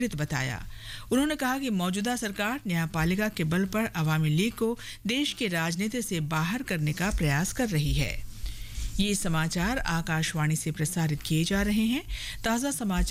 बताया। उन्होंने कहा कि मौजूदा सरकार न्यायपालिका के बल पर अवामी लीग को देश के राजनीति से बाहर करने का प्रयास कर रही है। ये समाचार आकाशवाणी से प्रसारित किए जा रहे हैं। ताज़ा समाचार